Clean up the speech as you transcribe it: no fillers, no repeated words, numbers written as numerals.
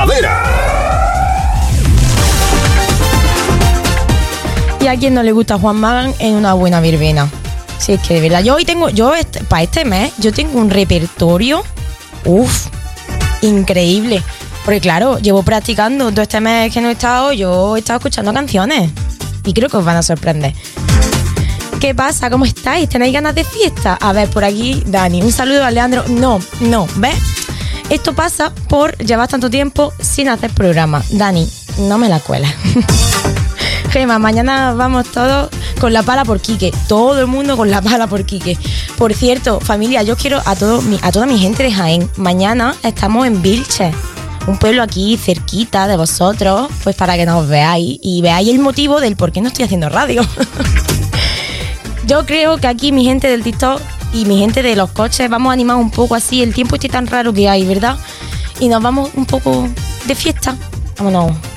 Gozadera. Y a quien no le gusta Juan Magán en una buena verbena. Sí, es que de verdad, para este mes, yo tengo un repertorio, increíble. Porque claro, llevo practicando todo este mes que no he estado, yo he estado escuchando canciones. Y creo que os van a sorprender. ¿Qué pasa? ¿Cómo estáis? ¿Tenéis ganas de fiesta? A ver, por aquí, Dani, un saludo a Leandro. No, ¿ves? Esto pasa por llevar tanto tiempo sin hacer programa. Dani, no me la cuelas. Gema, mañana vamos todos con la pala por Quique. Todo el mundo con la pala por Quique. Por cierto, familia, yo quiero a toda mi gente de Jaén. Mañana estamos en Vilches, un pueblo aquí cerquita de vosotros, pues para que nos veáis y veáis el motivo del por qué no estoy haciendo radio. Yo creo que aquí mi gente del TikTok y mi gente de los coches vamos a animar un poco así. El tiempo este tan raro que hay, ¿verdad? Y nos vamos un poco de fiesta. Vámonos.